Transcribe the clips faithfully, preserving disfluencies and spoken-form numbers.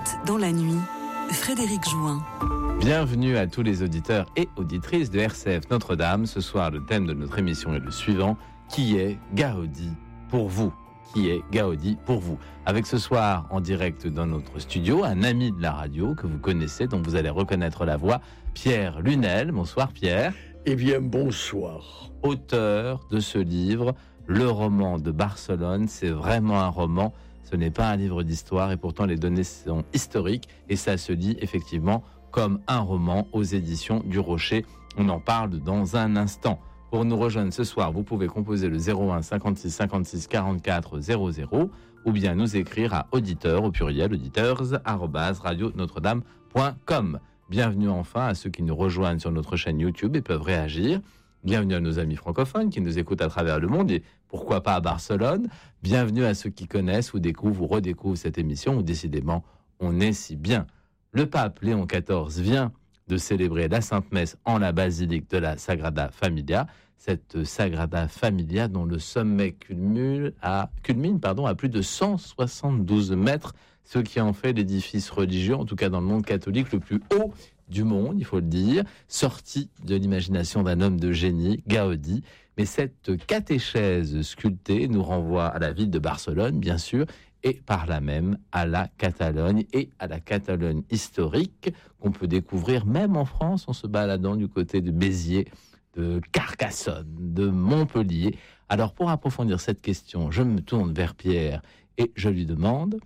Écoute dans la nuit, Frédéric Jouin. Bienvenue à tous les auditeurs et auditrices de R C F Notre-Dame. Ce soir, le thème de notre émission est le suivant. Qui est Gaudi pour vous ? Qui est Gaudi pour vous ? Avec ce soir, en direct dans notre studio, un ami de la radio que vous connaissez, dont vous allez reconnaître la voix, Pierre Lunel. Bonsoir Pierre. Eh bien, bonsoir. Auteur de ce livre, Le roman de Barcelone. C'est vraiment un roman. Ce n'est pas un livre d'histoire et pourtant les données sont historiques et ça se lit effectivement comme un roman aux éditions du Rocher. On en parle dans un instant. Pour nous rejoindre ce soir, vous pouvez composer le zéro un cinquante-six cinquante-six quarante-quatre zéro zéro ou bien nous écrire à auditeur au pluriel auditeurs arobase radio notre dame point com. Bienvenue enfin à ceux qui nous rejoignent sur notre chaîne YouTube et peuvent réagir. Bienvenue à nos amis francophones qui nous écoutent à travers le monde et pourquoi pas à Barcelone. Bienvenue à ceux qui connaissent ou découvrent ou redécouvrent cette émission où décidément on est si bien. Le pape Léon quatorze vient de célébrer la Sainte Messe en la basilique de la Sagrada Familia. Cette Sagrada Familia dont le sommet culmine à, culmine, pardon, à plus de cent soixante-douze mètres, ce qui en fait l'édifice religieux, en tout cas dans le monde catholique, le plus haut du monde, il faut le dire, sorti de l'imagination d'un homme de génie, Gaudi. Mais cette catéchèse sculptée nous renvoie à la ville de Barcelone, bien sûr, et par là même à la Catalogne et à la Catalogne historique qu'on peut découvrir même en France en se baladant du côté de Béziers, de Carcassonne, de Montpellier. Alors pour approfondir cette question, je me tourne vers Pierre et je lui demande,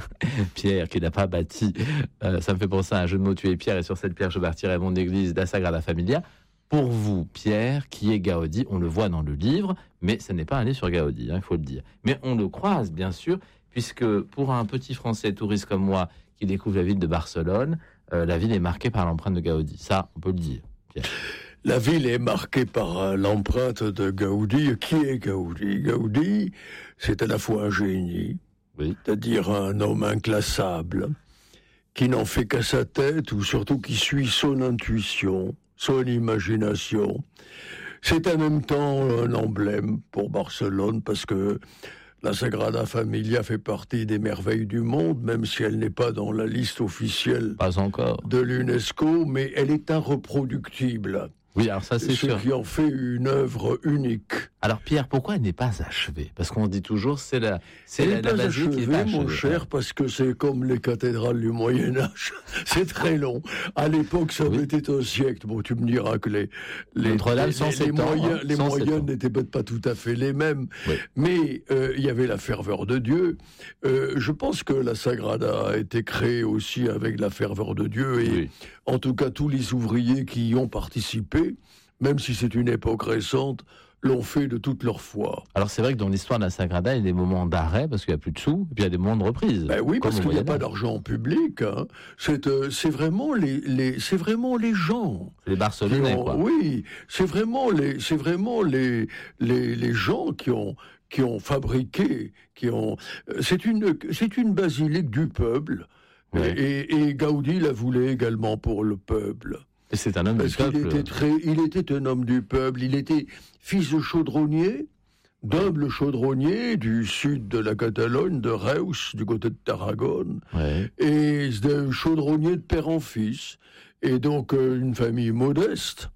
Pierre qui n'a pas bâti, euh, ça me fait penser à un jeu de mots, tu es Pierre et sur cette pierre je bâtirai mon église, la Sagrada Familia. Pour vous, Pierre, qui est Gaudi, on le voit dans le livre, mais ce n'est pas un livre sur Gaudi, hein, il faut le dire. Mais on le croise, bien sûr, puisque pour un petit Français touriste comme moi qui découvre la ville de Barcelone, euh, la ville est marquée par l'empreinte de Gaudi. Ça, on peut le dire, Pierre. La ville est marquée par euh, l'empreinte de Gaudi. Qui est Gaudi ? Gaudi, c'est à la fois un génie, oui. C'est-à-dire un homme inclassable, qui n'en fait qu'à sa tête, ou surtout qui suit son intuition, son imagination. C'est en même temps un emblème pour Barcelone, parce que la Sagrada Familia fait partie des merveilles du monde, même si elle n'est pas dans la liste officielle pas encore. de l'UNESCO, mais elle est irreproductible. Oui, alors ça c'est Ce sûr. qui en fait une œuvre unique. Alors Pierre, pourquoi elle n'est pas achevée ? Parce qu'on dit toujours c'est la c'est elle la, n'est la pas basilique achevée, qui est pas achevée. mon cher, parce que c'est comme les cathédrales du Moyen Âge. C'est très long. À l'époque, ça oui. mettait un siècle. Bon, tu me diras que les les, Notre-Dame, les, les, les moyens, ans, les moyens n'étaient peut-être pas tout à fait les mêmes. Oui. Mais euh, il y avait la ferveur de Dieu. Euh, je pense que la Sagrada a été créée aussi avec la ferveur de Dieu et oui. en tout cas tous les ouvriers qui y ont participé, même si c'est une époque récente, l'ont fait de toute leur foi. Alors c'est vrai que dans l'histoire de la Sagrada, il y a des moments d'arrêt parce qu'il n'y a plus de sous, et puis il y a des moments de reprise. Ben oui, parce qu'il n'y a pas d'argent public. Hein. C'est, euh, c'est vraiment les, les, c'est vraiment les gens. C'est les Barcelonais, ont, quoi. Oui, c'est vraiment les, c'est vraiment les, les, les gens qui ont, qui ont fabriqué, qui ont. C'est une, c'est une basilique du peuple. Oui. Et, et Gaudi la voulait également pour le peuple. Et c'est un homme Parce du peuple. Parce qu'il était très, il était un homme du peuple. Il était fils de chaudronnier, d'humble chaudronnier du sud de la Catalogne, de Reus, du côté de Tarragone. Ouais. Et de chaudronnier de père en fils. Et donc, euh, une famille modeste.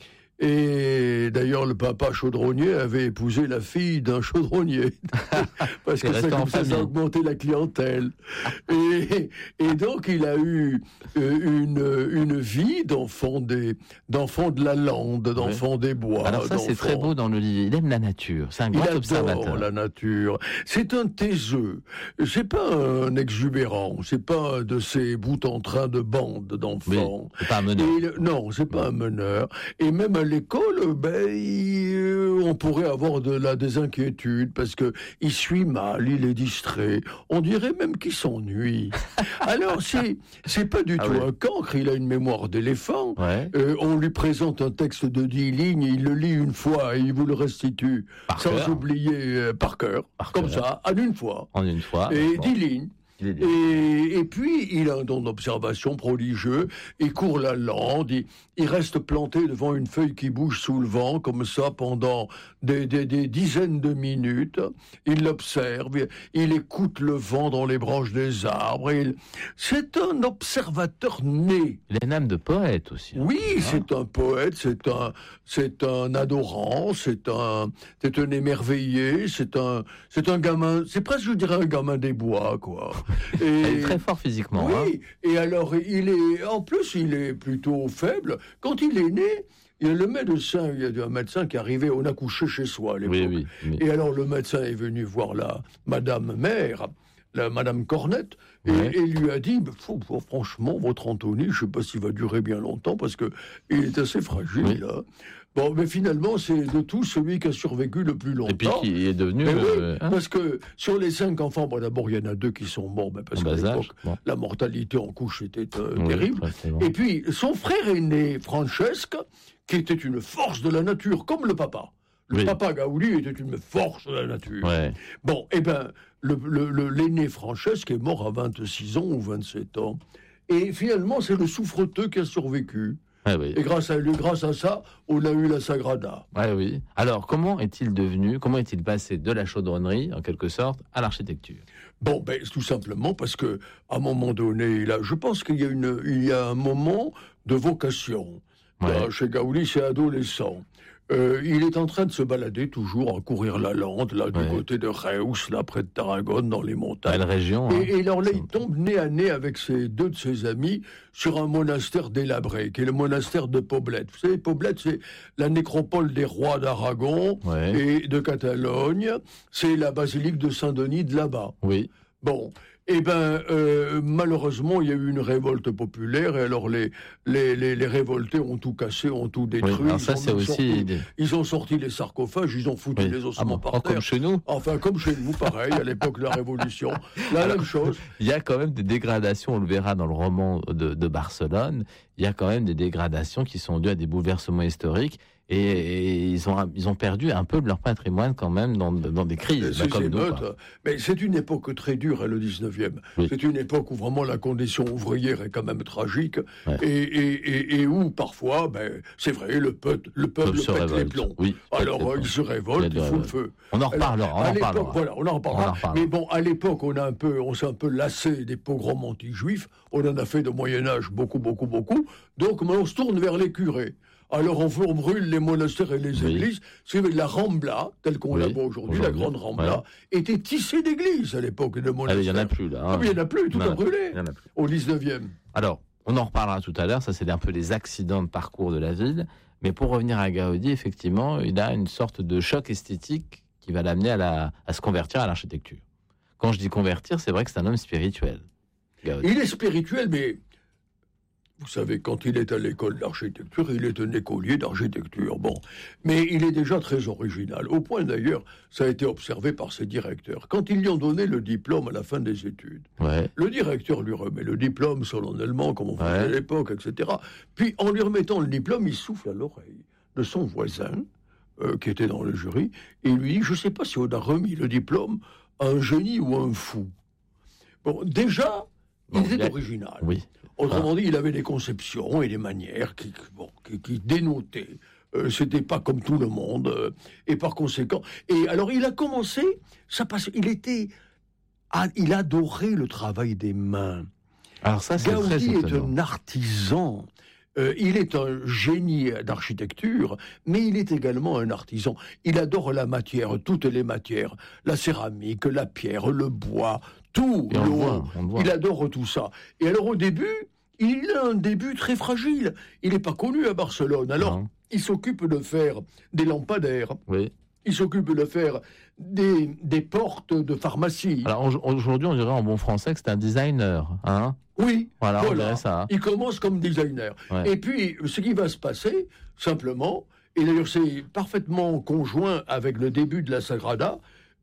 Et d'ailleurs, le papa chaudronnier avait épousé la fille d'un chaudronnier. Parce que ça, comme ça, ça a augmenté la clientèle. Et, et donc, il a eu euh, une, une vie d'enfant des, d'enfant de la lande, d'enfant ouais. des bois. Alors ça, d'enfant. C'est très beau dans le livre. Il aime la nature. C'est un grand il observateur. Il adore la nature. C'est un taiseux. C'est pas un exubérant. C'est pas de ces bouts en train de bande d'enfants. Oui, c'est pas un meneur. Et, non, c'est pas un meneur. Et même à l'école, ben, il, on pourrait avoir de la des inquiétudes parce que il suit mal, il est distrait. On dirait même qu'il s'ennuie. Alors c'est c'est pas du ah tout oui. un cancre. Il a une mémoire d'éléphant. Ouais. Euh, on lui présente un texte de dix lignes, il le lit une fois et il vous le restitue par sans cœur. oublier euh, par cœur, par comme cœur. ça, en une fois. En une fois. Et dix lignes. Et, et puis, il a un don d'observation prodigieux, il court la lande, il, il reste planté devant une feuille qui bouge sous le vent, comme ça, pendant des, des, des dizaines de minutes. Il l'observe, il écoute le vent dans les branches des arbres. Il... C'est un observateur né. Il a une âme de poète aussi. Hein. Oui, ah. c'est un poète, c'est un, c'est un adorant, c'est un, c'est un émerveillé, c'est un, c'est un gamin, c'est presque, je dirais, un gamin des bois, quoi. Et, il est très fort physiquement. Oui, hein. et alors, il est, en plus, il est plutôt faible. Quand il est né, il y a le médecin, il y a un médecin qui est arrivé, on a couché chez soi à l'époque. Oui, oui, oui. Et alors, le médecin est venu voir la Madame Mère, la Madame Cornette, et, ouais. et lui a dit, franchement, votre Anthony, je ne sais pas s'il va durer bien longtemps, parce qu'il est assez fragile, oui. là. Bon, mais finalement, c'est de tous celui qui a survécu le plus longtemps. Et puis qui est devenu... Mais euh, oui, hein parce que sur les cinq enfants, bon, d'abord, il y en a deux qui sont morts, mais parce qu'à l'époque, bon. la mortalité en couche était euh, oui, terrible. bon. Et puis, son frère aîné, Francesca, qui était une force de la nature, comme le papa. Le oui. papa Gaudi était une force de la nature. Ouais. Bon, eh bien, le, le, le, l'aîné Francesca est mort à vingt-six ans ou vingt-sept ans. Et finalement, c'est le souffreteux qui a survécu. Ah oui. Et grâce à lui, grâce à ça, on a eu la Sagrada. Ah oui. Alors, comment est-il devenu, comment est-il passé de la chaudronnerie, en quelque sorte, à l'architecture ? Bon, ben, tout simplement parce que, à un moment donné, il a, je pense qu'il y a une, il y a un moment de vocation. Ouais. Là, chez Gaudi, c'est adolescent. Euh, il est en train de se balader toujours, à courir la lande, là, du ouais. côté de Reus, là, près de Tarragone, dans les montagnes. Belle région. Et, hein. et alors là, il tombe nez à nez avec ses, deux de ses amis sur un monastère délabré, qui est le monastère de Poblet. Vous savez, Poblet, c'est la nécropole des rois d'Aragon ouais. et de Catalogne. C'est la basilique de Saint-Denis de là-bas. Oui. Bon. Eh bien, euh, malheureusement, il y a eu une révolte populaire, et alors les, les, les, les révoltés ont tout cassé, ont tout détruit. Oui, alors ça, ils, c'est ont aussi... sorti, ils ont sorti les sarcophages, ils ont foutu oui. les ossements ah bon, par oh, terre. Comme chez nous. Enfin, comme chez nous, pareil, à l'époque de la Révolution. La alors, même chose. Il y a quand même des dégradations, on le verra dans le roman de, de Barcelone, il y a quand même des dégradations qui sont dues à des bouleversements historiques. Et, et ils ont ils ont perdu un peu de leur patrimoine quand même dans, dans des crises. C'est, comme c'est nous, neutre, mais c'est une époque très dure, hein, le dix-neuvième. Oui. C'est une époque où vraiment la condition ouvrière est quand même tragique ouais. et, et, et, et où parfois, ben, c'est vrai, le peuple, le peuple pète révolte. les plombs. Oui, alors euh, il se révolte, il, il fout le feu. On en reparlera. On en reparlera. Voilà, on en reparlera. Mais bon, à l'époque, on a un peu, on s'est un peu lassé des pogroms anti-juifs. On en a fait de Moyen Âge beaucoup, beaucoup, beaucoup. Donc, on se tourne vers les curés. Alors on, on brûle les monastères et les églises. Oui. C'est la Rambla, telle qu'on oui. la voit aujourd'hui, aujourd'hui, la grande Rambla, ouais. était tissée d'églises à l'époque de monastères. Il n'y en a plus là. Hein. Ah, il n'y en a plus, tout non, a brûlé plus. Au dix-neuvième. Alors, on en reparlera tout à l'heure, ça c'est un peu les accidents de parcours de la ville. Mais pour revenir à Gaudi, effectivement, il a une sorte de choc esthétique qui va l'amener à, la, à se convertir à l'architecture. Quand je dis convertir, c'est vrai que c'est un homme spirituel. Gaudi. Il est spirituel, mais... Vous savez, quand il est à l'école d'architecture, il est un écolier d'architecture. Bon, mais il est déjà très original. Au point d'ailleurs, ça a été observé par ses directeurs. Quand ils lui ont donné le diplôme à la fin des études, ouais. le directeur lui remet le diplôme solennellement, comme on faisait ouais. à l'époque, et cetera. Puis, en lui remettant le diplôme, il souffle à l'oreille de son voisin, euh, qui était dans le jury, et il lui dit, je ne sais pas si on a remis le diplôme à un génie ou à un fou. Bon, déjà, bon, il était a... original. Oui. Autrement dit, il avait des conceptions et des manières qui, bon, qui, qui dénotaient. Euh, c'était pas comme tout le monde. Euh, et par conséquent... Et alors, il a commencé... Ça passe, il était... Ah, il adorait le travail des mains. Alors ça, c'est Gaudi très est un artisan. Euh, il est un génie d'architecture, mais il est également un artisan. Il adore la matière, toutes les matières. La céramique, la pierre, le bois... Tout, on voit, on voit. Il adore tout ça. Et alors au début, il a un début très fragile. Il n'est pas connu à Barcelone. Alors, non. il s'occupe de faire des lampadaires. Oui. Il s'occupe de faire des, des portes de pharmacie. Alors aujourd'hui, on dirait en bon français que c'est un designer, hein ? Oui, voilà, voilà. On dirait ça. Il commence comme designer. Ouais. Et puis, ce qui va se passer, simplement, et d'ailleurs c'est parfaitement conjoint avec le début de la Sagrada,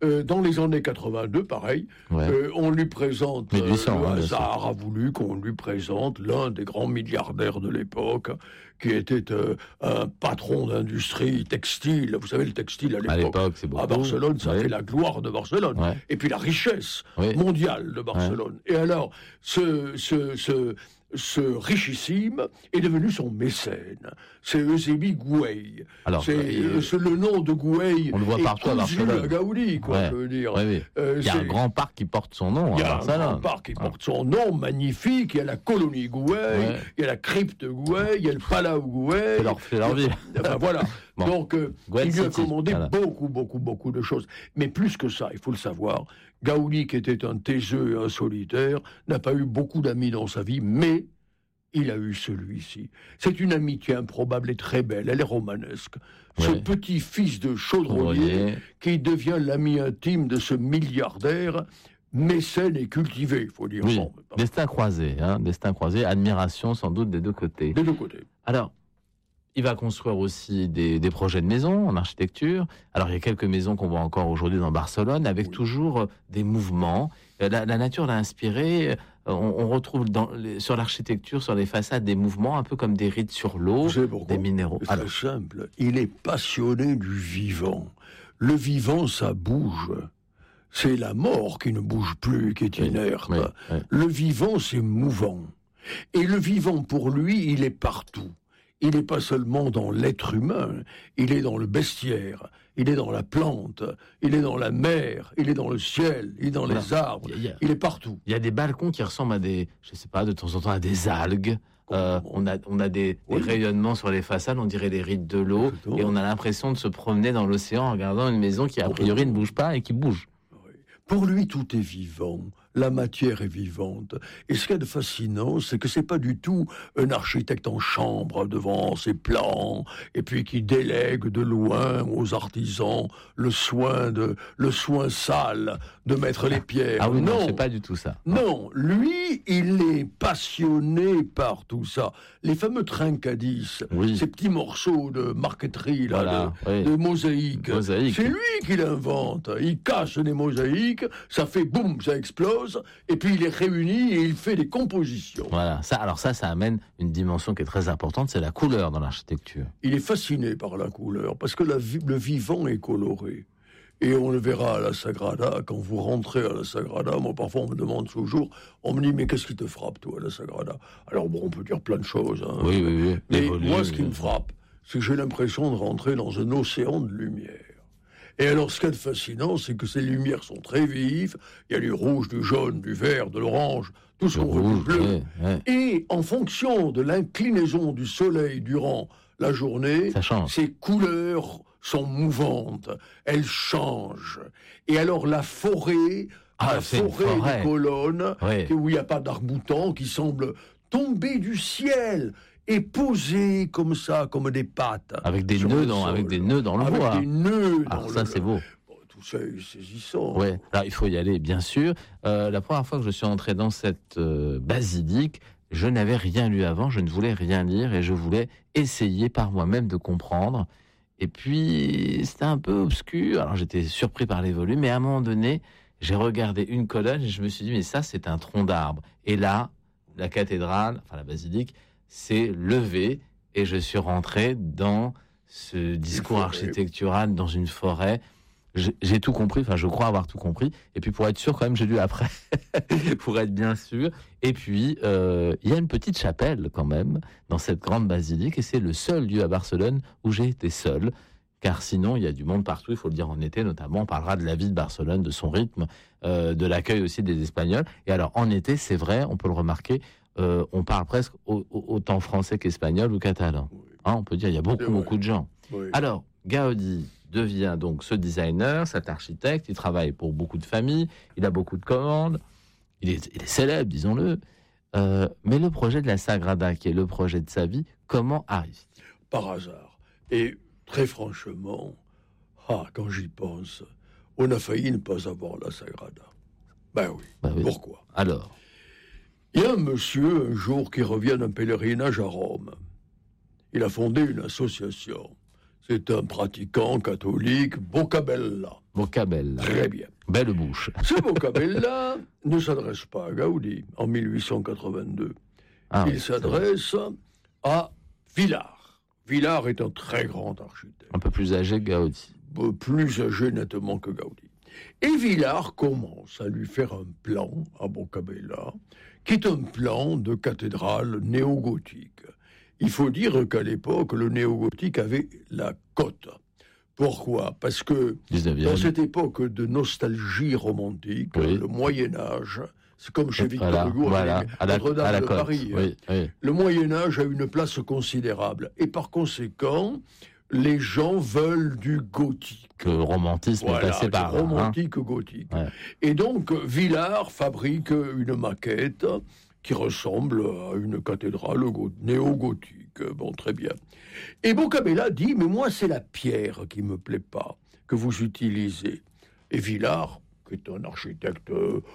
euh, dans les années quatre-vingt-deux, pareil, ouais. euh, on lui présente, mille huit cents, euh, le hein, hasard a voulu qu'on lui présente l'un des grands milliardaires de l'époque, qui était euh, un patron d'industrie textile. Vous savez, le textile à l'époque, à, l'époque, c'est beaucoup. à Barcelone, ça ouais. fait la gloire de Barcelone. Ouais. Et puis la richesse ouais. mondiale de Barcelone. Ouais. Et alors, ce... ce, ce ce richissime est devenu son mécène. C'est Eusebi Güell. Alors, c'est, euh, c'est le nom de Güell. On le voit partout à Barcelone. À Gaudi, quoi, ouais. je veux dire. Ouais, ouais. Euh, il y a un grand parc qui porte son nom. Il y a un grand parc qui porte son nom, magnifique. Il y a la colonie Güell, ouais. il y a la crypte Güell, il y a le Palau Güell. C'est leur, c'est leur vie. Enfin, voilà. Bon. Donc, euh, il lui a commandé voilà. beaucoup, beaucoup, beaucoup de choses. Mais plus que ça, il faut le savoir, Gaudi, qui était un taiseux et un solitaire, n'a pas eu beaucoup d'amis dans sa vie, mais il a eu celui-ci. C'est une amitié improbable et très belle, elle est romanesque. Ouais. Ce petit-fils de chaudronnier ouais. qui devient l'ami intime de ce milliardaire, mécène et cultivé, il faut dire oui. ça. Destin croisé, hein, destin croisé, admiration sans doute des deux côtés. Des deux côtés. Alors, il va construire aussi des, des projets de maisons en architecture. Alors, il y a quelques maisons qu'on voit encore aujourd'hui dans Barcelone, avec oui. toujours des mouvements. La, la nature l'a inspiré. On, on retrouve dans les, sur l'architecture, sur les façades, des mouvements un peu comme des rides sur l'eau, des minéraux. C'est très simple. Il est passionné du vivant. Le vivant, ça bouge. C'est la mort qui ne bouge plus, qui est oui, inerte. Oui, oui. Le vivant, c'est mouvant. Et le vivant, pour lui, il est partout. Il n'est pas seulement dans l'être humain, il est dans le bestiaire, il est dans la plante, il est dans la mer, il est dans le ciel, il est dans voilà. les arbres, il, y a, il est partout. Il y a des balcons qui ressemblent à des, je sais pas, de temps en temps à des algues. Euh, on a, on a des, oui. des rayonnements sur les façades, on dirait les rides de l'eau, Exactement. Et on a l'impression de se promener dans l'océan en regardant une maison qui a priori ne bouge pas et qui bouge. Oui. Pour lui, tout est vivant. La matière est vivante. Et ce qu'il y a de fascinant, c'est que c'est pas du tout un architecte en chambre devant ses plans, et puis qui délègue de loin aux artisans le soin de, le soin sale de mettre les pierres. Ah oui, non, non c'est pas du tout ça. Non, lui, il est passionné par tout ça. Les fameux trincadis, oui. ces petits morceaux de marqueterie, là, voilà, de, oui. de mosaïque, mosaïque, c'est lui qui l'invente. Il casse les mosaïques, ça fait boum, ça explose. Et puis il les réunit et il fait des compositions. Voilà, ça, alors ça, ça amène une dimension qui est très importante, c'est la couleur dans l'architecture. Il est fasciné par la couleur, parce que la, le vivant est coloré. Et on le verra à la Sagrada, quand vous rentrez à la Sagrada, moi parfois on me demande toujours, on me dit, mais qu'est-ce qui te frappe toi à la Sagrada? Alors bon, on peut dire plein de choses. Hein. Oui, oui, oui. Mais volumes, moi, ce qui me frappe, c'est que j'ai l'impression de rentrer dans un océan de lumière. Et alors, ce qui est fascinant, c'est que ces lumières sont très vives. Il y a du rouge, du jaune, du vert, de l'orange, tout ce qu'on veut, du bleu. Ouais, ouais. Et en fonction de l'inclinaison du soleil durant la journée, ces couleurs sont mouvantes. Elles changent. Et alors, la forêt, ah, la forêt, forêt des colonnes, ouais. où il n'y a pas d'arc-boutant, qui semble tomber du ciel et posé comme ça, comme des pattes. Avec des nœuds dans, avec des nœuds dans le avec bois. Avec des nœuds Alors dans ça, le... c'est beau. Bon, tout ça est saisissant. Ouais. Alors, il faut y aller, bien sûr. Euh, la première fois que je suis entré dans cette euh, basilique, je n'avais rien lu avant, je ne voulais rien lire et je voulais essayer par moi-même de comprendre. Et puis, c'était un peu obscur. Alors, j'étais surpris par les volumes, mais à un moment donné, j'ai regardé une colonne et je me suis dit, mais ça, c'est un tronc d'arbre. Et là, la cathédrale, enfin la basilique, s'est levé et je suis rentré dans ce discours architectural dans une forêt. J'ai, j'ai tout compris, enfin je crois avoir tout compris. Et puis pour être sûr, quand même, j'ai lu après, pour être bien sûr. Et puis, euh, il y a une petite chapelle quand même dans cette grande basilique et c'est le seul lieu à Barcelone où j'ai été seul. Car sinon, il y a du monde partout, il faut le dire en été notamment. On parlera de la vie de Barcelone, de son rythme, euh, de l'accueil aussi des Espagnols. Et alors, en été, c'est vrai, on peut le remarquer, euh, on parle presque au, au, autant français qu'espagnol ou catalan. Oui. Hein, on peut dire, il y a beaucoup, beaucoup de gens. Oui. Alors, Gaudi devient donc ce designer, cet architecte, il travaille pour beaucoup de familles, il a beaucoup de commandes, il est, il est célèbre, disons-le. Euh, mais le projet de la Sagrada, qui est le projet de sa vie, comment arrive-t-il ? Par hasard. Et très franchement, ah, quand j'y pense, on a failli ne pas avoir la Sagrada. Ben oui. Ben oui. Pourquoi ? Alors ? Il y a un monsieur, un jour, qui revient d'un pèlerinage à Rome. Il a fondé une association. C'est un pratiquant catholique, Boccabella. Boccabella. Très bien. Belle bouche. Ce Boccabella ne s'adresse pas à Gaudi en mille huit cent quatre-vingt-deux. Ah, Il oui, s'adresse à Villars. Villars est un très grand architecte. Un peu plus âgé que Gaudi. Plus âgé nettement que Gaudi. Et Villars commence à lui faire un plan à Boccabella, qui est un plan de cathédrale néo-gothique. Il faut dire qu'à l'époque, le néo-gothique avait la cote. Pourquoi ? Parce que dix-neuvième. Dans cette époque de nostalgie romantique, oui. Le Moyen-Âge, c'est comme chez Victor voilà, Hugo, voilà, à la, Notre-Dame à la de côte. Paris. Oui, oui. Le Moyen-Âge a une place considérable. Et par conséquent, les gens veulent du gothique. Le romantisme voilà, est passé par là. Romantique hein. gothique. Ouais. Et donc, Villars fabrique une maquette qui ressemble à une cathédrale néo-gothique. Bon, très bien. Et Boccabella dit, mais moi, c'est la pierre qui me plaît pas, que vous utilisez. Et Villars, qui est un architecte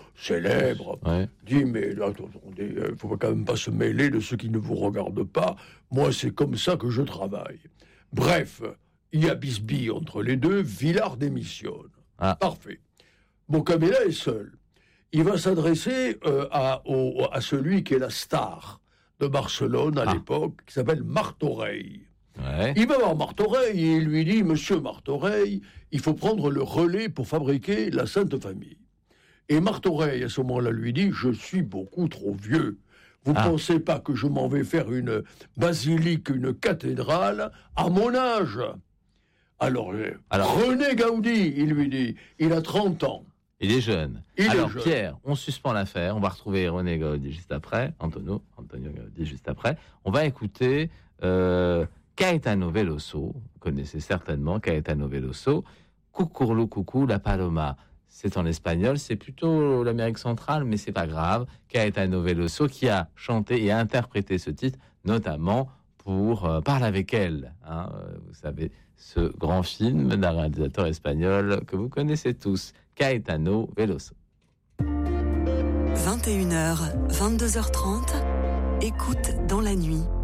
célèbre, ouais. dit, mais là, attendez, il ne faut quand même pas se mêler de ce qui ne vous regarde pas. Moi, c'est comme ça que je travaille. Bref, il y a bisbille entre les deux, Villars démissionne. Ah. Parfait. Boccabella est seul. Il va s'adresser euh, à, au, à celui qui est la star de Barcelone à ah. l'époque, qui s'appelle Martorell. Ouais. Il va voir Martorell et il lui dit, Monsieur Martorell, il faut prendre le relais pour fabriquer la Sainte Famille. Et Martorell, à ce moment-là, lui dit, je suis beaucoup trop vieux. Vous ne ah. pensez pas que je m'en vais faire une basilique, une cathédrale à mon âge ? Alors, Alors, René Gaudi, il lui dit, il a trente ans. Il est jeune. Il Alors, est jeune. Pierre, on suspend l'affaire. On va retrouver René Gaudi juste après. Antonio, Antonio Gaudi juste après. On va écouter euh, Caetano Veloso. Vous connaissez certainement Caetano Veloso. Cucurlu Cucú la Paloma. C'est en espagnol. C'est plutôt l'Amérique centrale, mais c'est pas grave. Caetano Veloso qui a chanté et interprété ce titre, notamment pour euh, Parle avec elle. Hein, vous savez, ce grand film d'un réalisateur espagnol que vous connaissez tous. Caetano Veloso. vingt et une heures, vingt-deux heures trente, écoute dans la nuit.